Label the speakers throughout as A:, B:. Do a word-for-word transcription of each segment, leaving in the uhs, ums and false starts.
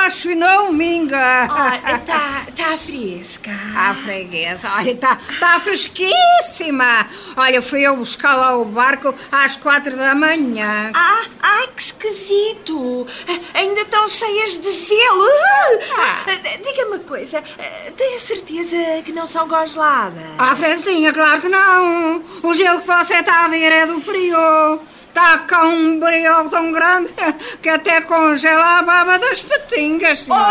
A: acho e não minga.
B: Olha, está tá fresca.
A: Ah, freguesa, olha, está tá fresquíssima. Olha, fui eu buscar lá o barco às quatro da manhã.
B: Ah, ai, que esquisito. Ainda estão cheias de gelo.
A: Ah.
B: Diga-me uma coisa, tem a certeza que não são congeladas?
A: Ah, Frezinha, claro que não. O gelo que você está a ver é do frio. Está cá um brilho tão grande que até congela a baba das patingas, senhora.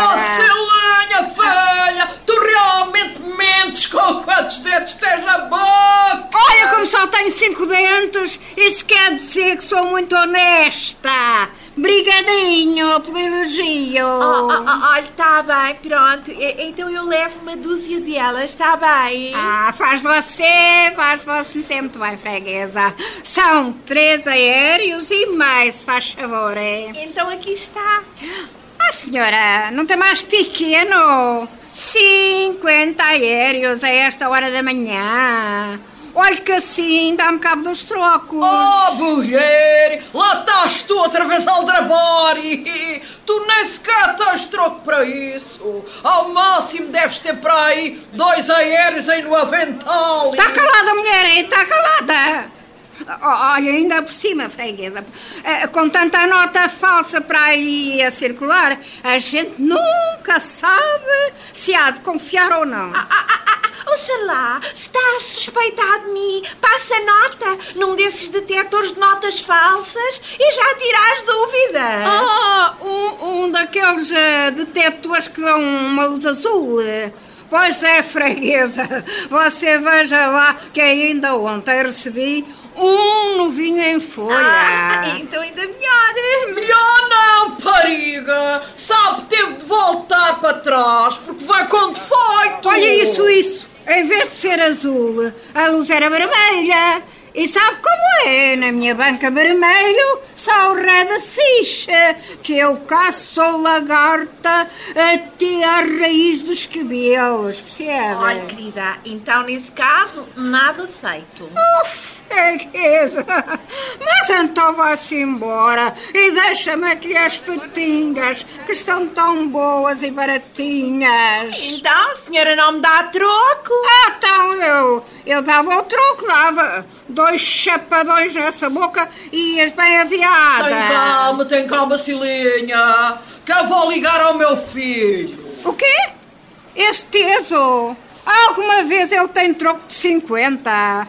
C: Oh, Celinha, filha, tu realmente mentes com quantos dentes tens na boca?
A: Olha, como só tenho cinco dentes, isso quer dizer que sou muito honesta. Brigadinho pelo elogio.
B: Oh, oh, oh, olha, está bem, pronto. Então eu levo uma dúzia delas, está bem?
A: Ah, faz você, faz você sempre bem, freguesa. São três aéreos e mais, se faz favor, é?
B: Então aqui está.
A: Ah, senhora, não tem mais pequeno? cinquenta aéreos a esta hora da manhã. Olha que assim dá-me cabo dos trocos.
C: Oh, mulher, lá estás tu outra vez a aldrabar e tu nem sequer tens troco para isso. Ao máximo deves ter para aí dois aéreos aí no avental.
A: Está calada, mulher, aí, está calada. Olha, ainda por cima, freguesa, com tanta nota falsa para aí a circular, a gente nunca sabe se há de confiar ou não.
B: Ah, ah, ah, ah, ouça lá, se está a suspeitar de mim, passa nota num desses detectores de notas falsas e já tira as dúvidas.
A: Ah, um, um daqueles uh, detectores que dão uma luz azul. Pois é, freguesa, você veja lá que ainda ontem recebi um novinho em folha.
B: Ah, então ainda melhor.
C: Melhor não, pariga. Sabe, teve de voltar para trás porque vai com defeito.
A: Olha isso, isso. Em vez de ser azul, a luz era vermelha. E sabe como é? Na minha banca vermelho só o ré da ficha, que eu caço lagarta até à raiz dos cabelos, percebe?
B: Olha, querida, então nesse caso, nada feito.
A: Uf, freguesa, mas então vá-se embora e deixa-me aqui as patinhas, que estão tão boas e baratinhas.
B: Então, a senhora não me dá troco?
A: Ah, então eu, eu dava o troco, dava dois chapadões nessa boca e ias bem aviada.
C: Tem calma, tem calma, Cilinha, que eu vou ligar ao meu filho.
A: O quê? Esse teso? Alguma vez ele tem troco de cinquenta?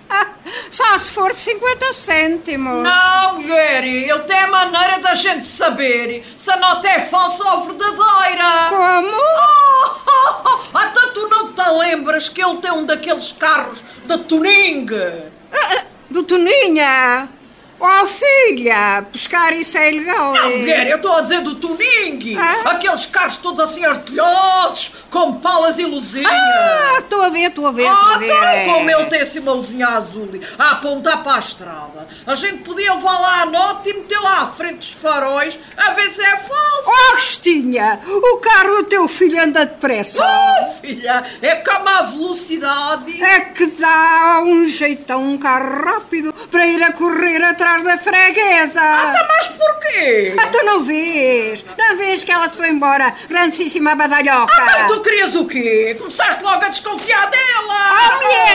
A: Só se for cinquenta cêntimos.
C: Não, mulher, ele tem a maneira da gente saber se a nota é falsa ou verdadeira.
A: Como?
C: Oh, oh, oh. Até tu não te lembras que ele tem um daqueles carros da Tuning?
A: Ah, do Toninha? Oh, filha, pescar isso é ilegal.
C: Não, mulher, eu estou a dizer do Tuning.
A: Ah?
C: Aqueles carros todos assim artilhados, com palas e luzinhas.
A: Ah, estou a ver, estou a ver, estou
C: Ah,
A: a ver.
C: então,
A: é.
C: como ele tem assim uma luzinha azul a apontar para a estrada, a gente podia levar lá a nota e meter lá à frente dos faróis a ver se é falso.
A: Oh, Agostinha, o carro do teu filho anda depressa.
C: Oh, filha, é porque há má velocidade.
A: É que dá um jeitão, um carro rápido para ir a correr atrás da freguesa.
C: Ah, tá, mas porquê?
A: Ah, tu não vês? Não vês que ela se foi embora, grandíssima badalhoca?
C: Ah, mas tu querias o quê? Começaste logo a desconfiar dela.
A: Ah, mulher!